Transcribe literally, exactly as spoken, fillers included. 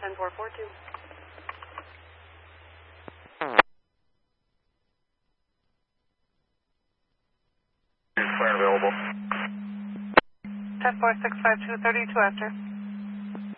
ten four four two. Square available. ten four six five two, thirty-two after.